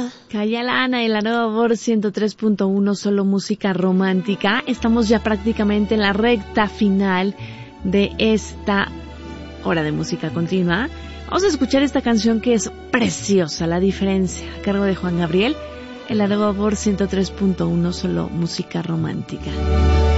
Calla Lana y la nueva Voz 103.1, solo música romántica. Estamos ya prácticamente en la recta final de esta hora de música continua. Vamos a escuchar esta canción que es preciosa, La Diferencia, a cargo de Juan Gabriel, en la nueva Voz 103.1, solo música romántica.